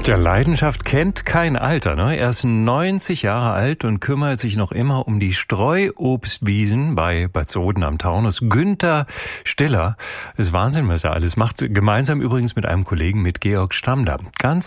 Tja, Leidenschaft kennt kein Alter, ne? Er ist 90 Jahre alt und kümmert sich noch immer um die Streuobstwiesen bei Bad Soden am Taunus. Günther Stiller, ist Wahnsinn, was er alles macht. Gemeinsam übrigens mit einem Kollegen, mit Georg Stammler. Ganz